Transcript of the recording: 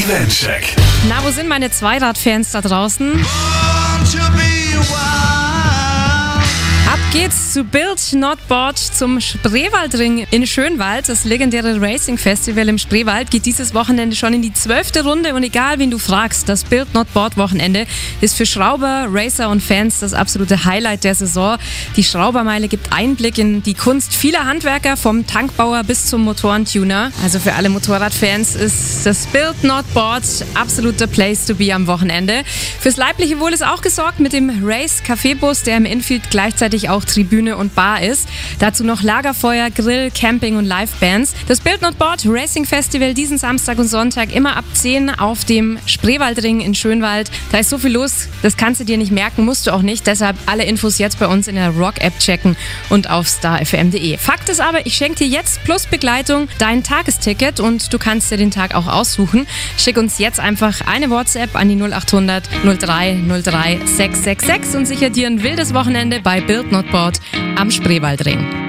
Eventcheck. Na, wo sind meine Zweiradfans da draußen? Ab geht's zu Build Not Board zum Spreewaldring in Schönwald. Das legendäre Racing Festival im Spreewald geht dieses Wochenende schon in die 12. Runde. Und egal, wen du fragst, das Build Not Board Wochenende ist für Schrauber, Racer und Fans das absolute Highlight der Saison. Die Schraubermeile gibt Einblick in die Kunst vieler Handwerker, vom Tankbauer bis zum Motorentuner. Also für alle Motorradfans ist das Build Not Board absoluter Place to be am Wochenende. Fürs leibliche Wohl ist auch gesorgt mit dem Race Kaffeebus, der im Infield gleichzeitig auch Tribüne und Bar ist. Dazu noch Lagerfeuer, Grill, Camping und Livebands. Das Build Not Board Racing Festival diesen Samstag und Sonntag immer ab 10 auf dem Spreewaldring in Schönwald. Da ist so viel los, das kannst du dir nicht merken, musst du auch nicht. Deshalb alle Infos jetzt bei uns in der Rock-App checken und auf starfm.de. Fakt ist aber, ich schenke dir jetzt plus Begleitung dein Tagesticket und du kannst dir den Tag auch aussuchen. Schick uns jetzt einfach eine WhatsApp an die 0800 03 03 666 und sicher dir ein wildes Wochenende bei Build Not Board am Spreewaldring.